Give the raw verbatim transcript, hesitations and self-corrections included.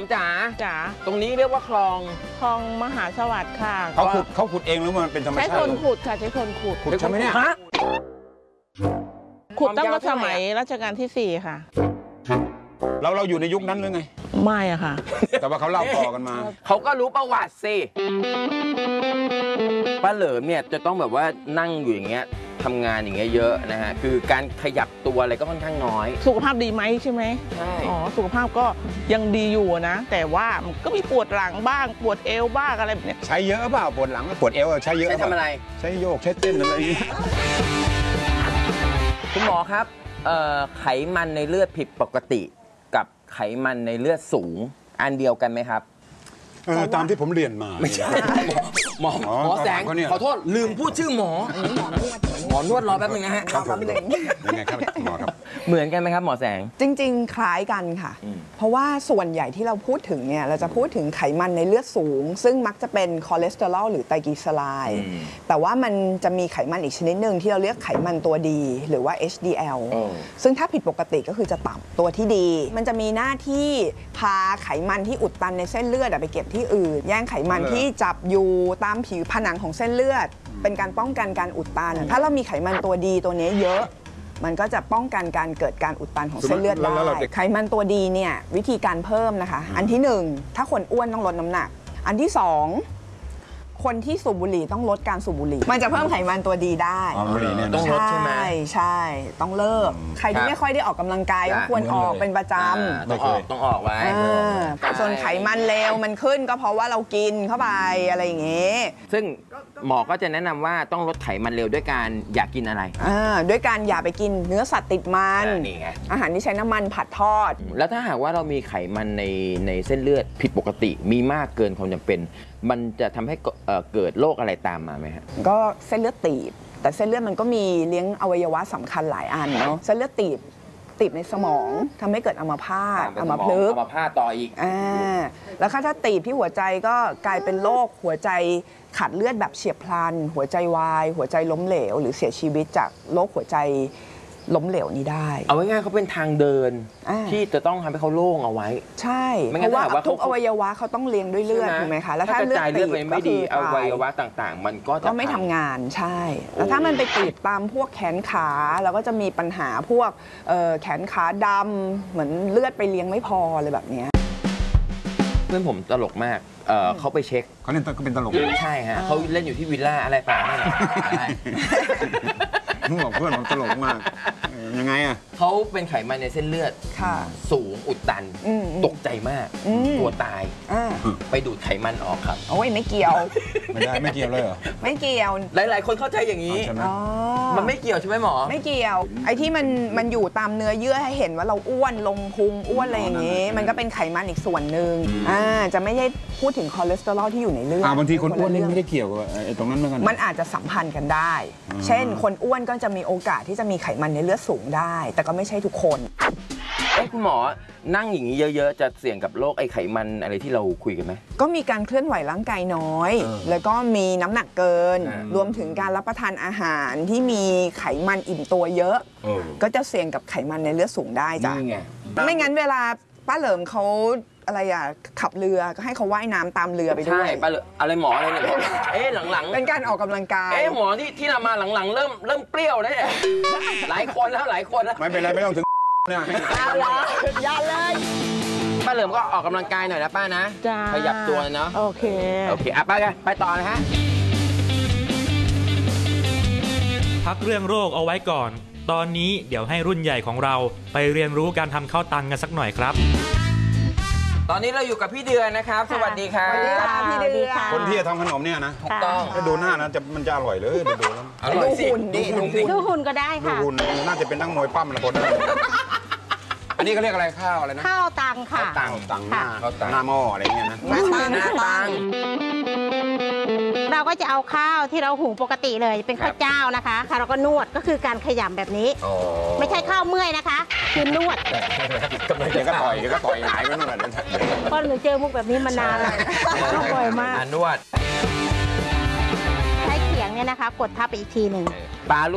จ๋าจ๋าตรงนี้เรียกว่าคลองคลองมหาสวัสดิ์ค่ะเขาขุดเขาขุดเองหรือมันเป็นธรรมชาติใช้คนขุดค่ะใช้คนขุดขุดใช่ไหมเนี่ยขุดตั้งแต่สมัยรัชกาลที่สี่ค่ะเราเราอยู่ในยุคนั้นหรือไงไม่อะค่ะแต่ว่าเขาเล่าต่อกันมาเขาก็รู้ประวัติสิป้าเหลิมเนี่ยจะต้องแบบว่านั่งอยู่อย่างเงี้ยทำงานอย่างเงี้ยเยอะนะฮะคือการขยับตัวอะไรก็ค่อนข้างน้อยสุขภาพดีไหมใช่ไหมใช่อ๋อสุขภาพก็ยังดีอยู่นะแต่ว่ามันก็มีปวดหลังบ้างปวดเอวบ้างอะไรแบบนี้ใช้เยอะเปล่าปวดหลังปวดเอวใช้เยอะใช้ทำอะไรใช้โยกใช้เต้นอะไรอย่างนี้คุณหมอครับไขมันในเลือดผิดปกติกับไขมันในเลือดสูงอันเดียวกันไหมครับตามที่ผมเรียนมาไม่ใช่หมอหมอแสงขอโทษลืมพูดชื่อหมอหมอนวดรอแป๊บนึงนะฮะครับผมยังไงครับหมอครับเหมือนกันไหมครับหมอแสงจริงๆคล้ายกันค่ะเพราะว่าส่วนใหญ่ที่เราพูดถึงเนี่ยเราจะพูดถึงไขมันในเลือดสูงซึ่งมักจะเป็นคอเลสเตอรอลหรือไตรกลีเซอไรด์แต่ว่ามันจะมีไขมันอีกชนิดหนึ่งที่เราเรียกไขมันตัวดีหรือว่า เอช ดี แอล ซึ่งถ้าผิดปกติก็คือจะต่ำตัวที่ดีมันจะมีหน้าที่พาไขมันที่อุดตันในเส้นเลือดไปเก็บที่อื่นแย่งไขมันที่จับอยู่ตามผิวผนังของเส้นเลือดเป็นการป้องกันการอุดตันถ้าเรามีไขมันตัวดีตัวนี้เยอะมันก็จะป้องกันการเกิดการอุดตันของเส้นเลือดได้ไขมันตัวดีเนี่ยวิธีการเพิ่มนะคะอันที่หนึ่งถ้าคนอ้วนต้องลดน้ำหนักอันที่สองคนที่สูบบุหรี่ต้องลดการสูบบุหรี่มันจะเพิ่มไขมันตัวดีได้ต้องลดใช่ไหมใช่ใช่ต้องเลิกใครที่ไม่ค่อยได้ออกกำลังกายก็ควรออกเป็นประจำต้องออกต้องออกไว้ส่วนไขมันเลวมันขึ้นก็เพราะว่าเรากินเข้าไปอะไรอย่างเงี้ยซึ่งหมอก็จะแนะนำว่าต้องลดไขมันเร็วด้วยการอย่ากินอะไรด้วยการอย่าไปกินเนื้อสัตว์ติดมันอาหารที่ใช้น้ำมันผัดทอดแล้วถ้าหากว่าเรามีไขมันในในเส้นเลือดผิดปกติมีมากเกินความจำเป็นมันจะทำให้เกิดโรคอะไรตามมาไหมฮะก็เส้นเลือดตีบแต่เส้นเลือดมันก็มีเลี้ยงอวัยวะสำคัญหลายอันเนาะเส้นเลือดตีบตีบในสมองทำให้เกิดอัมพาตอัมพฤกษ์อัมพาตต่ออีกอ่าแล้วถ้าตีบที่หัวใจก็กลายเป็นโรคหัวใจขาดเลือดแบบเฉียบพลันหัวใจวายหัวใจล้มเหลวหรือเสียชีวิตจากโรคหัวใจล้มเหลวนี้ได้เอาง่ายๆเขาเป็นทางเดินที่จะต้องทำให้เขาโล่งเอาไว้ใช่เพราะว่าทุกอวัยวะเขาต้องเลี้ยงด้วยเลือดถูกไหมคะแล้วถ้าเลือดตีบไม่ดีอวัยวะต่างๆมันก็จะไม่ทำงานใช่แล้วถ้ามันไปตีบตามพวกแขนขาเราก็จะมีปัญหาพวกแขนขาดำเหมือนเลือดไปเลี้ยงไม่พอเลยแบบนี้เพื่อนผมตลกมากเขาไปเช็คเขาเล่นก็เป็นตลกใช่ฮะเขาเล่นอยู่ที่วิลล่าอะไรป่านี่มึงบอกเพื่อนผมตลกมากยังไงอ่ะเขาเป็นไขมันในเส้นเลือดสูงอุดตันตกใจมากกลัวตายไปดูดไขมันออกครับโอ้ยไม่เกี่ยวไม่ได้ไม่เกี่ยวเลยเหรอไม่เกี่ยวหลายๆคนเข้าใจอย่างนี้มันไม่เกี่ยวใช่ไหมหมอไม่เกี่ยวไอ้ที่มันมันอยู่ตามเนื้อเยื่อให้เห็นว่าเราอ้วนลงพุงอ้วนอะไรอย่างนี้มันก็เป็นไขมันอีกส่วนหนึ่งอ่าจะไม่ใช่พูดถึงคอเลสเตอรอลที่อยู่ในเลือดบางทีคนอ้วนนี่ไม่ได้เกี่ยวกับไอ้ตรงนั้นเหมือนกันมันอาจจะสัมพันธ์กันได้เช่นคนอ้วนก็จะมีโอกาสที่จะมีไขมันในเลือดสูงได้แต่ก็ไม่ใช่ทุกคนเอ๊ะคุณหมอนั่งอย่างนี้เยอะๆจะเสี่ยงกับโรคไอ้ไขมันอะไรที่เราคุยกันไหมก็มีการเคลื่อนไหวร่างกายน้อยแล้วก็มีน้ำหนักเกินรวมถึงการรับประทานอาหารที่มีไขมันอิ่มตัวเยอะก็จะเสี่ยงกับไขมันในเลือดสูงได้จ้ะไม่งั้นเวลาป้าเหลิมเขาอะไรอ่ะขับเรือก็ให้เขาว่ายน้ำตามเรือไปด้วยใช่ป้าเหลิมอะไรหมออะไรเนี่ยเอ๊ะหลังๆเป็นการออกกำลังกายเอ๊ะหมอที่ที่เรามาหลังๆเริ่มเริ่มเปรี้ยวแล้วเนี่ยหลายคนแล้วหลายคนแล้วไม่เป็นไรไม่ต้องถึงเนี่ยอย่าเลยป้าเหลิมก็ออกกำลังกายหน่อยนะป้านะขยับตัวเนาะโอเคโอเคอ่ะป้ากันไปต่อนะฮะพักเรื่องโรคเอาไว้ก่อนตอนนี้เดี๋ยวให้รุ่นใหญ่ของเราไปเรียนรู้การทำข้าวตังกันสักหน่อยครับตอนนี้เราอยู่กับพี่เดือนนะครับสวัสดีครับสวัสดีค่ะพี่เดือนคนที่จะทำขนมเนี่ยนะถูกต้องดูหน้านะจะมันจะอร่อยเลยดูแล้วดูหุ่นดิดูหุ่นก็ได้ค่ะดูหุ่นน่าจะเป็นนักมวยปั้มละคนอันนี้เขาเรียกอะไรข้าวอะไรนะข้าวตังค่ะตังตังหน้าหน้าหม้ออะไรเงี้ยนะหน้าตังหน้าตังเราก็จะเอาข้าวที่เราหุงปกติเลยเป็นข้าวเจ้านะคะค่ะเราก็นวดก็คือการขยำแบบนี้ไม่ใช่ข้าวเมื่อยนะคะคือนวดเดี๋ยวก็ต่อยเดี๋ยวก็ต่อยหายไปนู่นแหละเพราะหนูเจอมุกแบบนี้มานานแล้วบ่อยมากนวดใช้เขียงเนี่ยนะคะกดทับไปอีกทีหนึ่งปลา